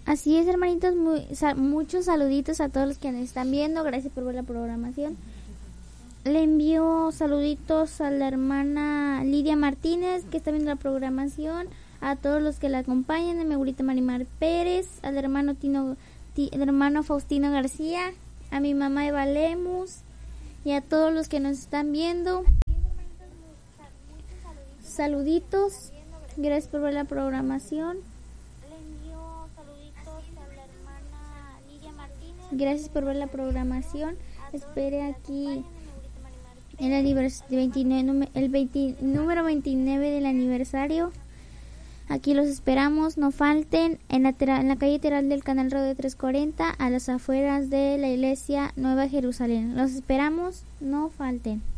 Así es, hermanitos, muchos saluditos a todos los que nos están viendo. Gracias por ver la programación. Le envío saluditos a la hermana Lidia Martínez, que está viendo la programación, a todos los que la acompañan, a mi abuelita Marimar Pérez, al hermano el hermano Faustino García, a mi mamá Eva Lemus y a todos los que nos están viendo. Saluditos, gracias por ver la programación. Gracias por ver la programación. Espere aquí el número 29 del aniversario. Aquí los esperamos, no falten, en la calle Teral del Canal Radio 340, a las afueras de la iglesia Nueva Jerusalén. Los esperamos, no falten.